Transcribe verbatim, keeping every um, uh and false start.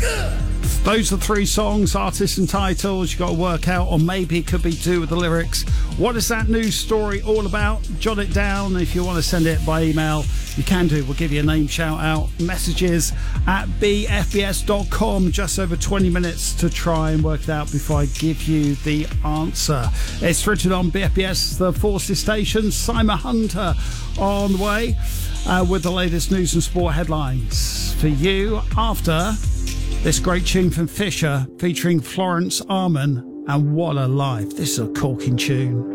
Those are three songs, artists and titles. You've got to work out, or maybe it could be to do with the lyrics. What is that news story all about? Jot it down. If you want to send it by email, you can do. We'll give you a name shout out. Messages at b f b s dot com. Just over twenty minutes to try and work it out before I give you the answer. It's Richard on B F B S, the Forces Station. Simon Hunter on the way uh, with the latest news and sport headlines for you after this great tune from Fisher featuring Florence Arman and What a Life. This is a corking tune.